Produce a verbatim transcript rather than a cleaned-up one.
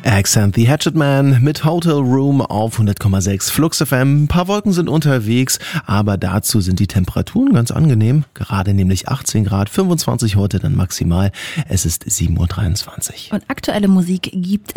X and the Hatchet Man mit Hotel Room auf hundert Komma sechs Flux F M. Ein paar Wolken sind unterwegs, aber dazu sind die Temperaturen ganz angenehm. Gerade nämlich achtzehn Grad, fünfundzwanzig heute dann maximal. Es ist sieben Uhr dreiundzwanzig. Und aktuelle Musik gibt